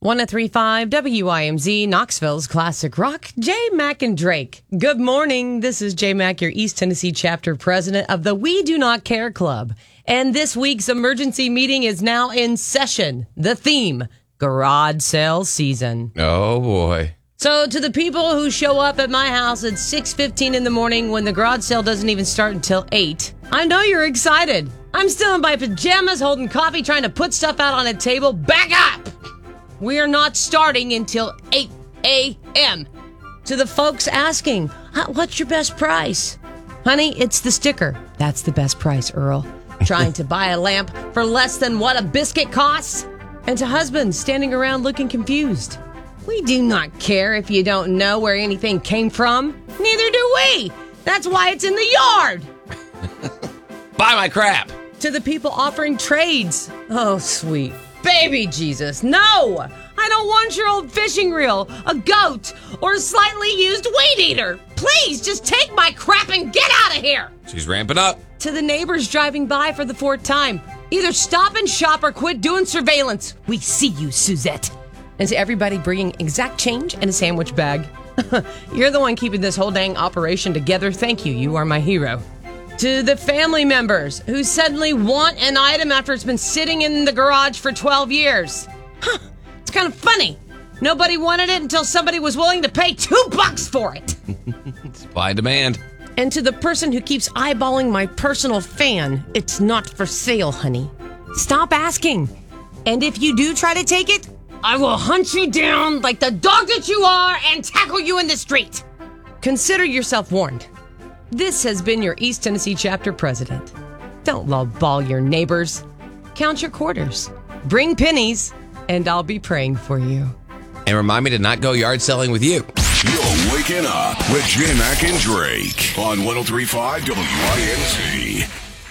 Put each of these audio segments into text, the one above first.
103.5 WIMZ, Knoxville's classic rock, J. Mac and Drake. Good morning. This is J. Mac, your East Tennessee chapter president of the We Do Not Care Club. And this week's emergency meeting is now in session. The theme, garage sale season. Oh, boy. So to the people who show up at my house at 6:15 in the morning when the garage sale doesn't even start until 8, I know you're excited. I'm still in my pajamas, holding coffee, trying to put stuff out on a table. Back up! We are not starting until 8 a.m. To the folks asking, what's your best price? Honey, it's the sticker. That's the best price, Earl. Trying to buy a lamp for less than what a biscuit costs? And to husbands standing around looking confused. We do not care if you don't know where anything came from. Neither do we. That's why it's in the yard. Buy my crap. To the people offering trades. Oh, sweet baby Jesus. No, I don't want your old fishing reel, a goat, or a slightly used weed eater. Please just take my crap and get out of here. She's ramping up. To the neighbors driving by for the fourth time. Either stop and shop or quit doing surveillance. We see you, Suzette. And to everybody bringing exact change and a sandwich bag. You're the one keeping this whole dang operation together. Thank you. You are my hero. To the family members who suddenly want an item after it's been sitting in the garage for 12 years. It's kind of funny. Nobody wanted it until somebody was willing to pay $2 for it. Supply and demand. And to the person who keeps eyeballing my personal fan, it's not for sale, honey. Stop asking. And if you do try to take it, I will hunt you down like the dog that you are and tackle you in the street. Consider yourself warned. This has been your East Tennessee chapter president. Don't lowball your neighbors. Count your quarters. Bring pennies, and I'll be praying for you. And remind me to not go yard selling with you. You're waking up with J. Mac and Drake on 103.5 WIMZ.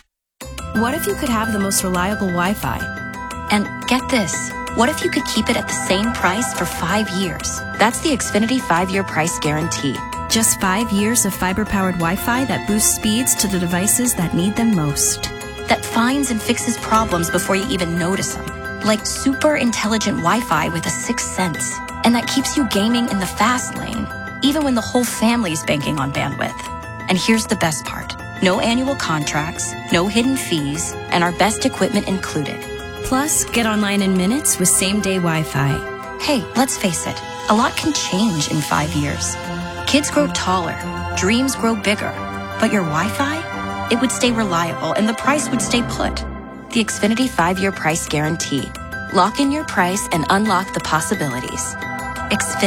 What if you could have the most reliable Wi-Fi? And get this, what if you could keep it at the same price for 5 years? That's the Xfinity 5-year price guarantee. Just 5 years of fiber-powered Wi-Fi that boosts speeds to the devices that need them most. That finds and fixes problems before you even notice them. Like super intelligent Wi-Fi with a sixth sense. And that keeps you gaming in the fast lane, even when the whole family's banking on bandwidth. And here's the best part. No annual contracts, no hidden fees, and our best equipment included. Plus, get online in minutes with same-day Wi-Fi. Hey, let's face it, a lot can change in 5 years. Kids grow taller, dreams grow bigger, but your Wi-Fi, it would stay reliable and the price would stay put. The Xfinity 5-year price guarantee. Lock in your price and unlock the possibilities. Xfinity.